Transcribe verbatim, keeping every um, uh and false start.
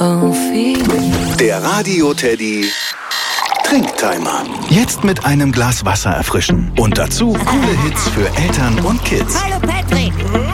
auf ihn. Der Radio-Teddy Trinktimer. Jetzt mit einem Glas Wasser erfrischen. Und dazu coole Hits für Eltern und Kids. Hallo Patrick!